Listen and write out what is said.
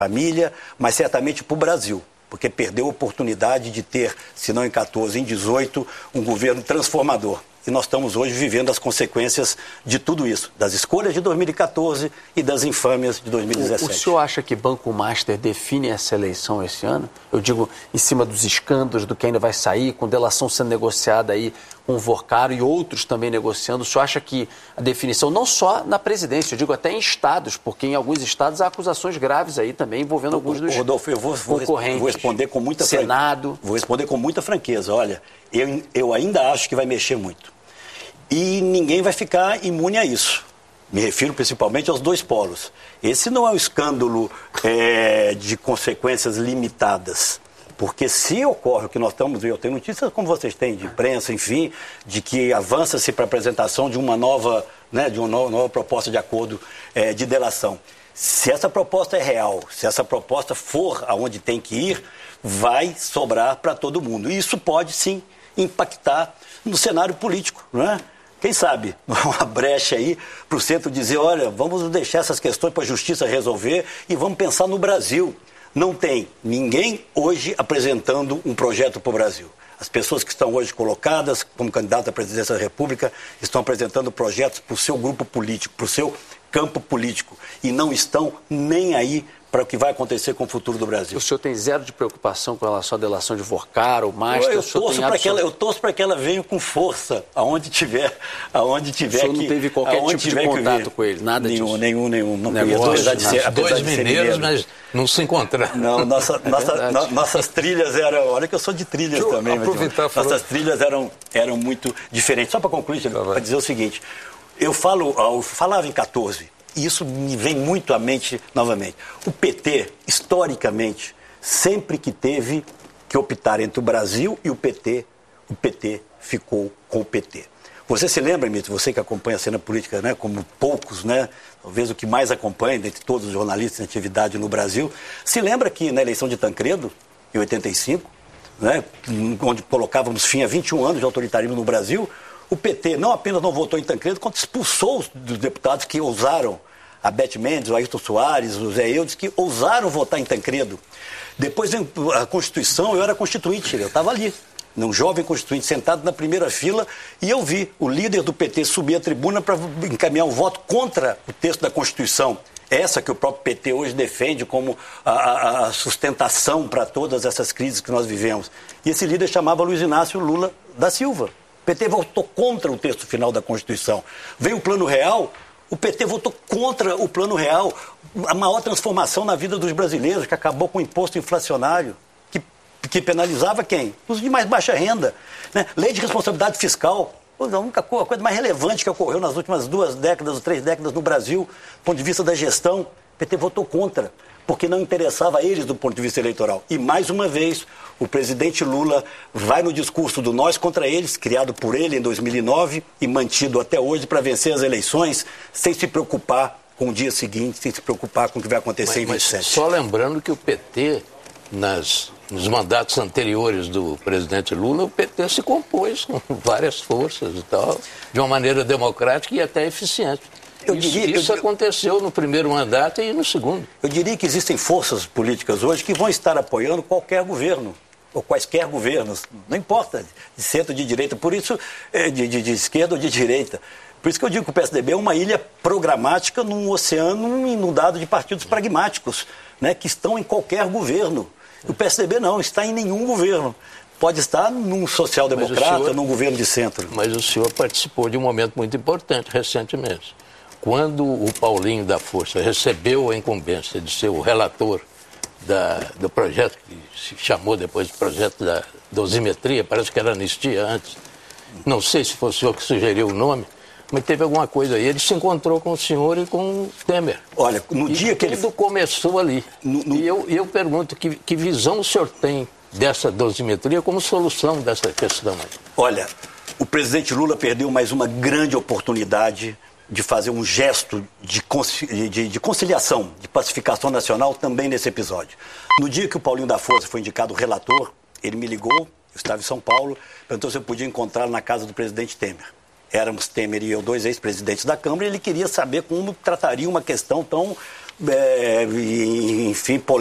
família, mas certamente para o Brasil, porque perdeu a oportunidade de ter, se não em 14, em 18, um governo transformador. E nós estamos hoje vivendo as consequências de tudo isso, das escolhas de 2014 e das infâmias de 2017. O senhor acha que Banco Master define essa eleição esse ano? Eu digo, em cima dos escândalos, do que ainda vai sair, com delação sendo negociada aí com o Vorcaro e outros também negociando, o senhor acha que a definição, não só na presidência, eu digo até em estados, porque em alguns estados há acusações graves aí também envolvendo alguns dos Rodolfo, eu concorrentes. Vou responder com muita Senado. Vou responder com muita franqueza. Olha, eu ainda acho que vai mexer muito. E ninguém vai ficar imune a isso. Me refiro principalmente aos dois polos. Esse não é um escândalo de consequências limitadas. Porque se ocorre o que nós estamos vendo, eu tenho notícias como vocês têm, de imprensa, enfim, de que avança-se para a apresentação de uma nova proposta de acordo de delação. Se essa proposta é real, se essa proposta for aonde tem que ir, vai sobrar para todo mundo. E isso pode, sim, impactar no cenário político, não é? Quem sabe, uma brecha aí para o centro dizer, olha, vamos deixar essas questões para a justiça resolver e vamos pensar no Brasil. Não tem ninguém hoje apresentando um projeto para o Brasil. As pessoas que estão hoje colocadas como candidatas à presidência da República estão apresentando projetos para o seu grupo político, para o seu campo político e não estão nem aí para o que vai acontecer com o futuro do Brasil. O senhor tem zero de preocupação com relação à delação de Vorcaro, ou Master? Eu torço para que ela venha com força, aonde tiver o senhor não teve qualquer tipo de contato com ele, nada disso? Nenhum. Não conheço, apesar de ser dois mineiros, mas não se encontraram. Não, nossas trilhas eram... Olha que eu sou de trilhas também, nossas trilhas eram muito diferentes. Só para concluir, para dizer o seguinte, eu falava em 14, e isso me vem muito à mente novamente. O PT, historicamente, sempre que teve que optar entre o Brasil e o PT ficou com o PT. Você se lembra, Mito, você que acompanha a cena política, né, como poucos, né, talvez o que mais acompanha, dentre todos os jornalistas em atividade no Brasil, se lembra que na eleição de Tancredo, em 85, né, onde colocávamos fim a 21 anos de autoritarismo no Brasil, o PT não apenas não votou em Tancredo, quanto expulsou os deputados que ousaram, a Beth Mendes, o Ayrton Soares, o Zé Eudes, que ousaram votar em Tancredo. Depois veio a Constituição, eu era constituinte, eu estava ali, um jovem constituinte, sentado na primeira fila, e eu vi o líder do PT subir à tribuna para encaminhar um voto contra o texto da Constituição. Essa que o próprio PT hoje defende como a sustentação para todas essas crises que nós vivemos. E esse líder chamava Luiz Inácio Lula da Silva. O PT votou contra o texto final da Constituição. Veio o Plano Real, o PT votou contra o Plano Real, a maior transformação na vida dos brasileiros, que acabou com o imposto inflacionário, que penalizava quem? Os de mais baixa renda. Né? Lei de responsabilidade fiscal, a coisa mais relevante que ocorreu nas últimas 2 décadas ou 3 décadas no Brasil, do ponto de vista da gestão, o PT votou contra, porque não interessava a eles do ponto de vista eleitoral. E, mais uma vez, o presidente Lula vai no discurso do nós contra eles, criado por ele em 2009 e mantido até hoje para vencer as eleições, sem se preocupar com o dia seguinte, sem se preocupar com o que vai acontecer em 27. Só lembrando que o PT, nos mandatos anteriores do presidente Lula, o PT se compôs com várias forças e tal, de uma maneira democrática e até eficiente. Isso aconteceu no primeiro mandato e no segundo. Eu diria que existem forças políticas hoje que vão estar apoiando qualquer governo, ou quaisquer governos, não importa, de centro ou de direita, por isso, de esquerda ou de direita. Por isso que eu digo que o PSDB é uma ilha programática num oceano inundado de partidos pragmáticos, né, que estão em qualquer governo. O PSDB não, está em nenhum governo. Pode estar num social-democrata, num governo de centro. Mas o senhor participou de um momento muito importante recentemente. Quando o Paulinho da Força recebeu a incumbência de ser o relator do projeto, que se chamou depois de projeto da dosimetria, parece que era anistia antes, não sei se foi o senhor que sugeriu o nome, mas teve alguma coisa aí. Ele se encontrou com o senhor e com o Temer. Olha, no dia que tudo começou ali. E eu pergunto, que visão o senhor tem dessa dosimetria como solução dessa questão aí? Olha, o presidente Lula perdeu mais uma grande oportunidade de fazer um gesto de conciliação, de pacificação nacional também nesse episódio. No dia que o Paulinho da Força foi indicado relator, ele me ligou, eu estava em São Paulo, perguntou se eu podia encontrá-lo na casa do presidente Temer. Éramos Temer e eu, 2 ex-presidentes da Câmara, e ele queria saber como trataria uma questão tão enfim,